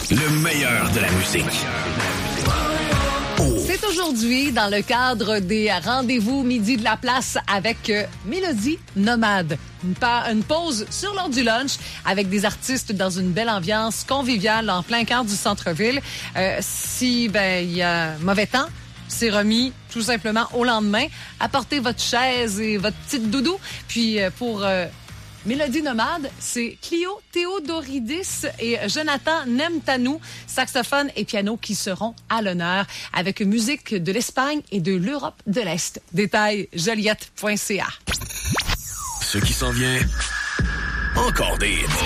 Le meilleur de la musique. C'est aujourd'hui dans le cadre des rendez-vous midi de la place avec Mélodie Nomade. Une pause sur l'heure du lunch avec des artistes dans une belle ambiance conviviale en plein cœur du centre-ville. Si il y a mauvais temps, c'est remis tout simplement au lendemain. Apportez votre chaise et votre petite doudou. Puis pour Mélodie Nomade, c'est Clio Théodoridis et Jonathan Nemtanou, saxophone et piano qui seront à l'honneur avec musique de l'Espagne et de l'Europe de l'Est. Détail joliette.ca. Ce qui s'en vient, encore des hits.